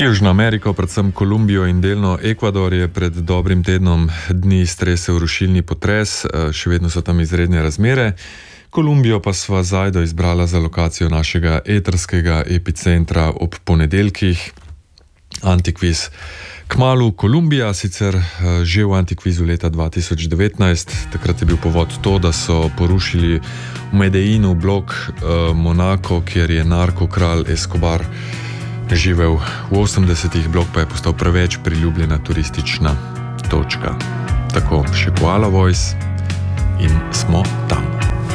Južno Ameriko, predvsem Kolumbijo in delno Ekvador je pred dobrim tednom dni stresel rušilni potres, še vedno so tam izredne razmere. Kolumbijo pa sva z Ajdo izbrala za lokacijo našega etrskega epicentra ob ponedeljkih. Antikviz kmalu Kolumbija, sicer že v Antikvizu leta 2019. Takrat je bil povod to, da so porušili v Medellinu blok Monaco, kjer je narkokralj Escobar živel v 80-ih, blok pa je postal preveč priljubljena turistična točka. Tako, še Koala Voice in smo tam.